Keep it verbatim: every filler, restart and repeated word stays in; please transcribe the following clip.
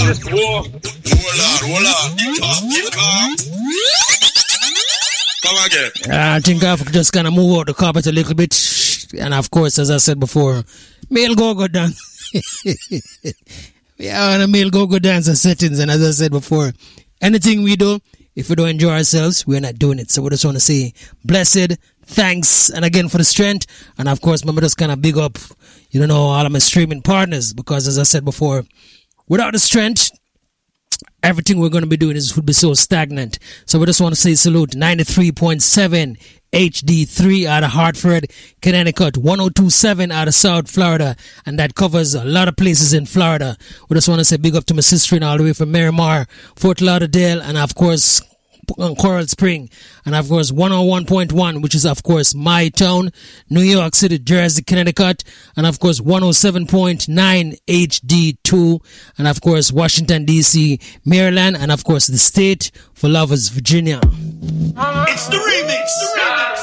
on. Whoa. Hold on, hold on. Keep calm, keep calm. Come again. I think I have just kind of move out the carpet a little bit. And of course, as I said before, male go-go dance. Yeah, on a male go-go dancer settings. And as I said before, anything we do, if we don't enjoy ourselves, we're not doing it. So we just want to say blessed, thanks, and again for the strength. And of course, remember just kind of big up, you know, all of my streaming partners. Because as I said before, without the strength, everything we're going to be doing is would be so stagnant. So we just want to say salute. ninety-three point seven H D three out of Hartford, Connecticut. one oh two point seven out of South Florida. And that covers a lot of places in Florida. We just want to say big up to my sister all the way from Miramar, Fort Lauderdale, and of course Coral Spring. And of course one oh one point one, which is of course my town, New York City, Jersey, Connecticut. And of course one oh seven point nine H D two. And of course Washington D C, Maryland. And of course the state for lovers, Virginia. It's the remix. The remix.